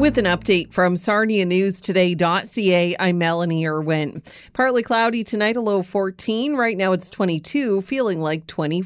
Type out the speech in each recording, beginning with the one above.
With an update from SarniaNewsToday.ca, I'm Melanie Irwin. Partly cloudy tonight, a low 14. Right now it's 22, feeling like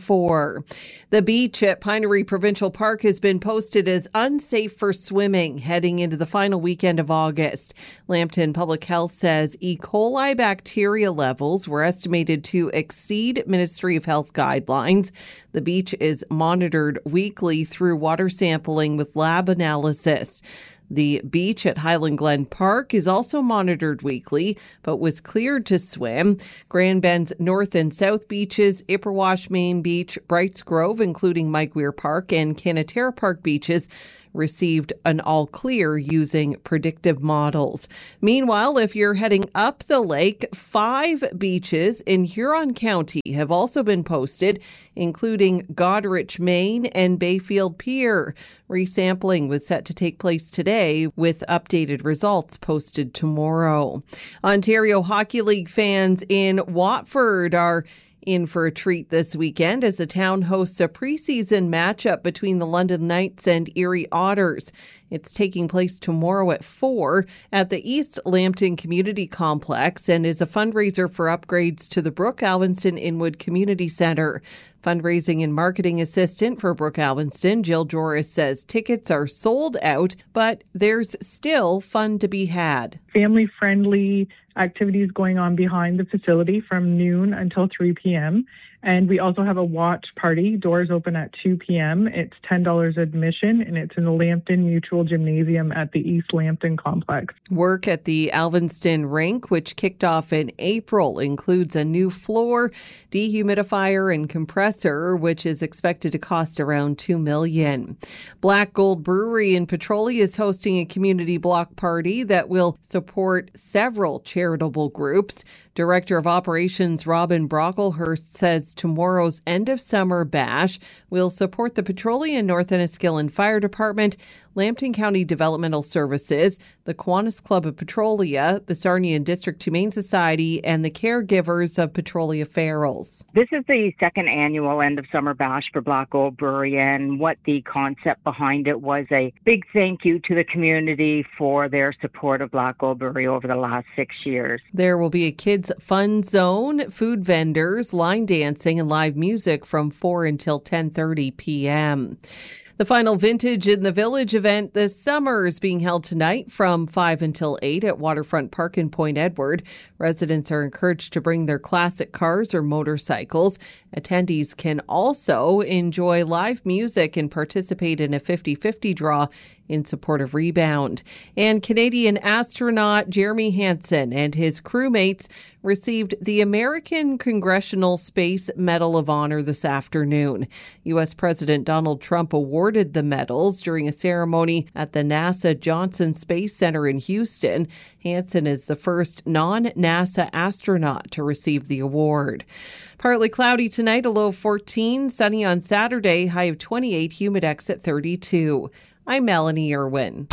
24. The beach at Pinery Provincial Park has been posted as unsafe for swimming heading into the final weekend of August. Lambton Public Health says E. coli bacteria levels were estimated to exceed Ministry of Health guidelines. The beach is monitored weekly through water sampling with lab analysis. The beach at Highland Glen Park is also monitored weekly, but was cleared to swim. Grand Bend's North and South beaches, Ipperwash Main Beach, Brights Grove, including Mike Weir Park, and Canatera Park beaches received an all clear using predictive models. Meanwhile, if you're heading up the lake, 5 beaches in Huron County have also been posted, including Goderich, Maine, and Bayfield Pier. Resampling was set to take place today, with updated results posted tomorrow. Ontario Hockey League fans in Watford are in for a treat this weekend as the town hosts a preseason matchup between the London Knights and Erie Otters. It's taking place tomorrow at 4 at the East Lambton Community Complex and is a fundraiser for upgrades to the Brooke Alvinston Inwood Community Centre. Fundraising and marketing assistant for Brooke Alvinston, Jill Joris, says tickets are sold out, but there's still fun to be had. Family-friendly activities going on behind the facility from noon until 3 p.m. And we also have a watch party. Doors open at 2 p.m. It's $10 admission, and it's in the Lambton Mutual Gymnasium at the East Lambton Complex. Work at the Alvinston Rink, which kicked off in April, includes a new floor, dehumidifier, and compressor, which is expected to cost around $2 million. Black Gold Brewery in Petrolia is hosting a community block party that will support several charitable groups. Director of Operations Robin Brocklehurst says tomorrow's end-of-summer bash will support the Petrolia and North Enniskillen Fire Department, Lambton County Developmental Services, the Kiwanis Club of Petrolia, the Sarnia District Humane Society, and the caregivers of Petrolia Ferals. This is the second annual end-of-summer bash for Black Gold Brewery, and what the concept behind it was a big thank you to the community for their support of Black Gold Brewery over the last 6 years. There will be a kids' fun zone, food vendors, line dancing, and live music from 4 until 10:30 p.m. The final Vintage in the Village event this summer is being held tonight from 5 until 8 at Waterfront Park in Point Edward. Residents are encouraged to bring their classic cars or motorcycles. Attendees can also enjoy live music and participate in a 50-50 draw in support of Rebound. And Canadian astronaut Jeremy Hansen and his crewmates received the American Congressional Space Medal of Honor this afternoon. U.S. President Donald Trump awarded the medals during a ceremony at the NASA Johnson Space Center in Houston. Hansen is the first non-NASA astronaut to receive the award. Partly cloudy tonight, a low of 14. Sunny on Saturday, high of 28, humidex at 32. I'm Melanie Irwin.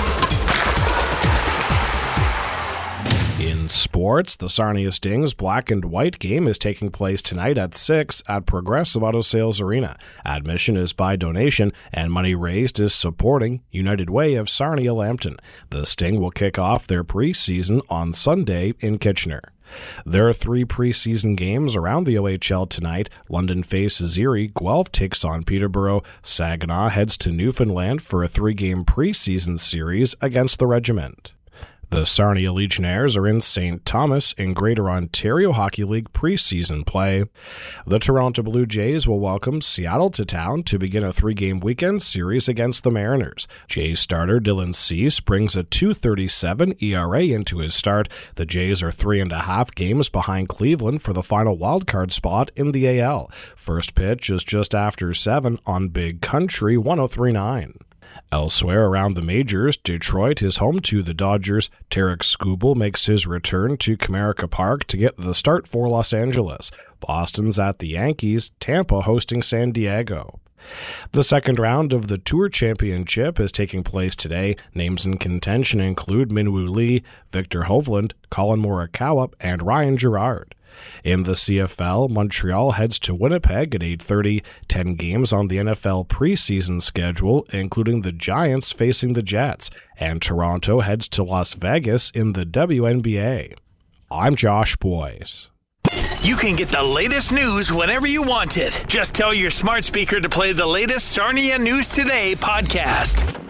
In sports, the Sarnia Stings Black and White game is taking place tonight at 6 at Progressive Auto Sales Arena. Admission is by donation, and money raised is supporting United Way of Sarnia Lambton. The Sting will kick off their preseason on Sunday in Kitchener. There are 3 preseason games around the OHL tonight. London faces Erie, Guelph takes on Peterborough, Saginaw heads to Newfoundland for a 3-game preseason series against the Regiment. The Sarnia Legionnaires are in St. Thomas in Greater Ontario Hockey League preseason play. The Toronto Blue Jays will welcome Seattle to town to begin a 3-game weekend series against the Mariners. Jays starter Dylan Cease brings a .237 ERA into his start. The Jays are 3.5 games behind Cleveland for the final wildcard spot in the AL. First pitch is just after 7 on Big Country 103.9. Elsewhere around the majors, Detroit is home to the Dodgers. Tarek Skubal makes his return to Comerica Park to get the start for Los Angeles. Boston's at the Yankees, Tampa hosting San Diego. The second round of the Tour Championship is taking place today. Names in contention include Minwoo Lee, Victor Hovland, Colin Morikawa, and Ryan Gerard. In the CFL, Montreal heads to Winnipeg at 8:30, 10 games on the NFL preseason schedule, including the Giants facing the Jets, and Toronto heads to Las Vegas in the WNBA. I'm Josh Boyce. You can get the latest news whenever you want it. Just tell your smart speaker to play the latest Sarnia News Today podcast.